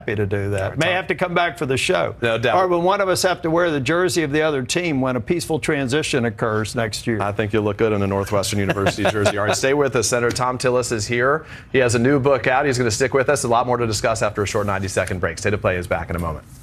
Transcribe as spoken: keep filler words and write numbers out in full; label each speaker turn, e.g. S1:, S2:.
S1: happy to do that. May have to come back for the show.
S2: No doubt.
S1: Or will one of us have to wear the jersey of the other team when a peaceful transition occurs next year?
S2: I think you'll look good in a Northwestern University jersey. All right, stay with us. Senator Thom Tillis is here. He has a new book out. He's going to stick with us. A lot more to discuss after a short ninety-second break. State of Play is back in a moment.